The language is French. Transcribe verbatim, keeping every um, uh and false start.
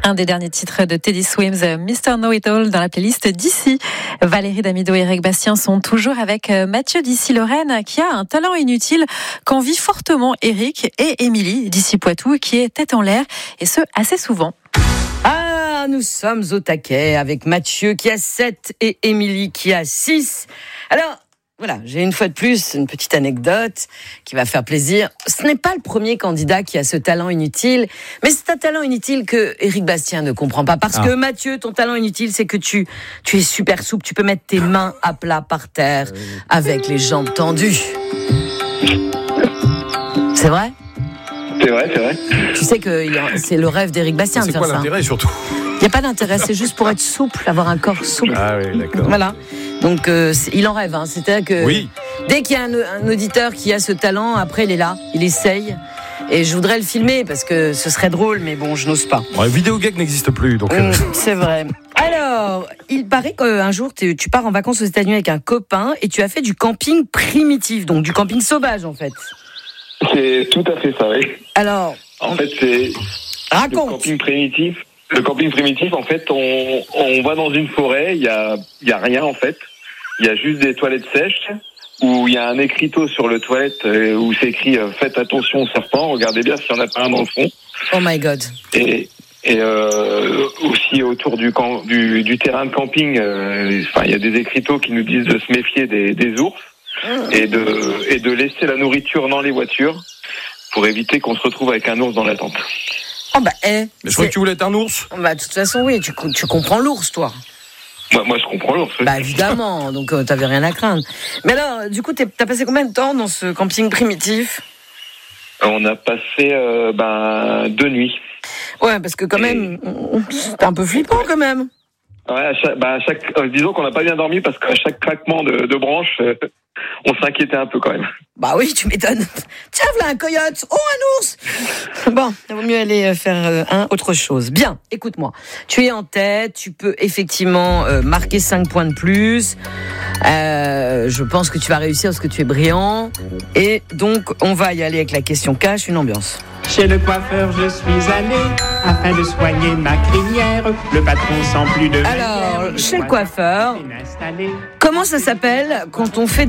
Un des derniers titres de Teddy Swims, mister Know-It-All, dans la playlist d'ici. Valérie Damido et Eric Bastien sont toujours avec Mathieu d'Issy-Lorraine, qui a un talent inutile qu'envie fortement Eric, et Émilie d'Issy-Poitou, qui est tête en l'air, et ce, assez souvent. Ah, nous sommes au taquet avec Mathieu qui a sept et Émilie qui a six. Alors, voilà, j'ai une fois de plus une petite anecdote qui va faire plaisir. Ce n'est pas le premier candidat qui a ce talent inutile, mais c'est un talent inutile que Eric Bastien ne comprend pas. Parce ah. que Mathieu, ton talent inutile, c'est que tu, tu es super souple, tu peux mettre tes mains à plat par terre avec les jambes tendues. C'est vrai ? C'est vrai, c'est vrai. Tu sais que c'est le rêve d'Eric Bastien de faire ça. C'est quoi l'intérêt surtout ? Il n'y a pas d'intérêt, c'est juste pour être souple, avoir un corps souple. Ah oui, d'accord. Voilà. Donc, euh, il en rêve. Hein. C'est-à-dire que oui. dès qu'il y a un, un auditeur qui a ce talent, après, il est là, il essaye. Et je voudrais le filmer parce que ce serait drôle, mais bon, je n'ose pas. Bon, le vidéo gag n'existe plus, donc. Mmh, c'est vrai. Alors, il paraît qu'un jour, tu pars en vacances aux États-Unis avec un copain et tu as fait du camping primitif, donc du camping sauvage, en fait. C'est tout à fait ça, oui. Alors, en on... fait, c'est raconte. Le camping primitif. Le camping primitif, en fait, on, on va dans une forêt, il y a, il y a rien, en fait. Il y a juste des toilettes sèches, où il y a un écriteau sur le toilette, où c'est écrit euh, « Faites attention aux serpents, regardez bien s'il n'y en a pas un dans le fond ». Oh my God. Et, et euh, aussi autour du, camp, du, du terrain de camping, euh, enfin, il y a des écriteaux qui nous disent de se méfier des, des ours et de, et de laisser la nourriture dans les voitures pour éviter qu'on se retrouve avec un ours dans la tente. Oh bah, eh, mais je crois que tu voulais être un ours. Bah, de toute façon, oui, tu, tu comprends l'ours, toi. Moi, moi, je comprends l'ours. Oui. Bah, évidemment, donc euh, t'avais rien à craindre. Mais alors, du coup, t'as passé combien de temps dans ce camping primitif ? On a passé euh, ben, deux nuits. Ouais, parce que quand même, Et... c'était un peu flippant quand même. Ouais, à chaque, bah, à chaque, euh, disons qu'on n'a pas bien dormi parce qu'à chaque craquement de, de branche, euh, on s'inquiétait un peu quand même. Bah oui, tu m'étonnes. Tiens, voilà un coyote, oh un ours. Bon, il vaut mieux aller faire euh, un autre chose. Bien, écoute-moi. Tu es en tête, tu peux effectivement euh, marquer cinq points de plus. Euh, je pense que tu vas réussir parce que tu es brillant. Et donc, on va y aller avec la question cash, une ambiance. Chez le coiffeur, je suis allé afin de soigner ma crinière. Le patron sans plus de Alors, chez le coiffeur, comment ça s'appelle quand on fait des